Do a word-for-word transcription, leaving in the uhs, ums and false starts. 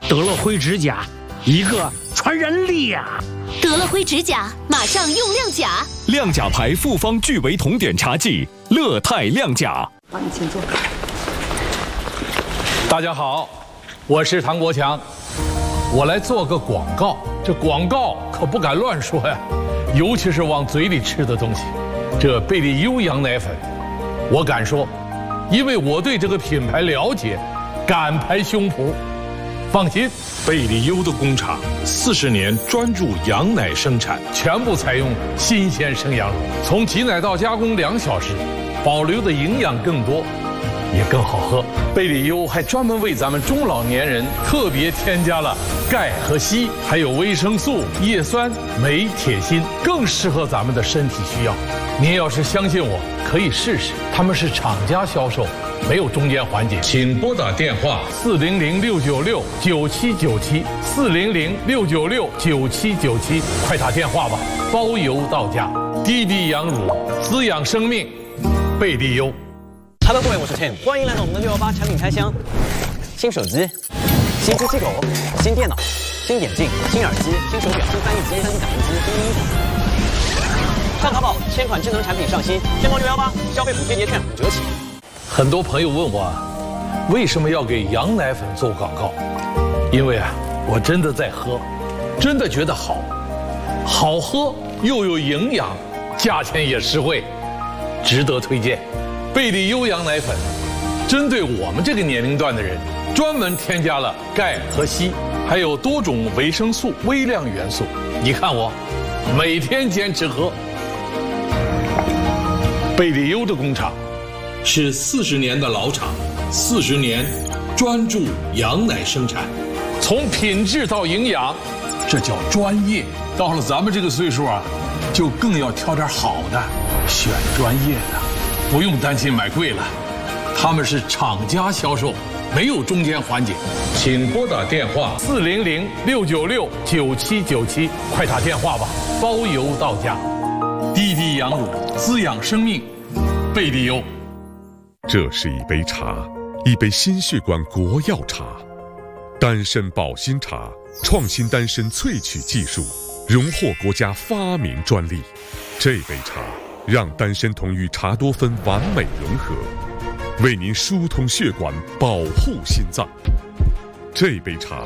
得了灰指甲，一个传人力呀、啊！ 得了灰指甲，马上用亮甲。 亮甲牌复方聚维酮碘茶剂，乐泰亮甲。 好，你请坐。 大家好，我是唐国强，我来做个广告。这广告可不敢乱说呀，尤其是往嘴里吃的东西。这贝利优羊奶粉，我敢说，因为我对这个品牌了解，敢拍胸脯。放心， 贝利优的工厂四十年专注羊奶生产， 全部采用新鲜生羊乳，从挤奶到加工两小时，保留的营养更多，也更好喝。贝利优还专门为咱们中老年人特别添加了钙和硒，还有维生素、叶酸、镁、铁、锌，更适合咱们的身体需要。您要是相信我，可以试试。他们是厂家销售，没有中间环节。 请拨打电话四零零六九六九七九七四零零六九六九七九七，快打电话吧，包邮到家。低低羊乳，滋养生命，贝利优。 Hello， 各位，我是 Tim， 欢迎来到我们的六一八产品开箱。新手机、新机器狗、新电脑、新眼镜、新耳机、新手表、新翻译机、三 D 打印机、新衣服。上淘宝，千款智能产品上新，天猫六一八消费补贴节券五折起。 很多朋友问我，为什么要给羊奶粉做广告？因为啊，我真的在喝，真的觉得好，好喝又有营养，价钱也实惠，值得推荐。贝利优羊奶粉，针对我们这个年龄段的人，专门添加了钙和硒，还有多种维生素、微量元素。你看我，每天坚持喝。贝利优的工厂是四十年的老厂，四十年专注羊奶生产， 从品质到营养，这叫专业。到了咱们这个岁数啊，就更要挑点好的，选专业的，不用担心买贵了。他们是厂家销售，没有中间环节。 请拨打电话四零零六九六九七九七，快打电话吧，包邮到家。低低羊乳，滋养生命，贝利优。 这是一杯茶，一杯心血管国药茶，丹参保心茶，创新丹参萃取技术，荣获国家发明专利。这杯茶让丹参酮与茶多酚完美融合，为您疏通血管，保护心脏。这杯茶